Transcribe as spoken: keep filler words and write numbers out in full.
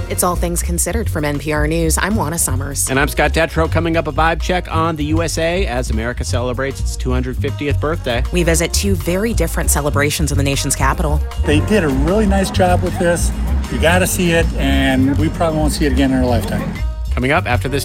It's All Things Considered from N P R News. I'm Juana Summers. And I'm Scott Detrow. Coming up, a vibe check on the U S A as America celebrates its two hundred fiftieth birthday. We visit two very different celebrations in the nation's capital. They did a really nice job with this. You got to see it, and we probably won't see it again in our lifetime. Coming up after this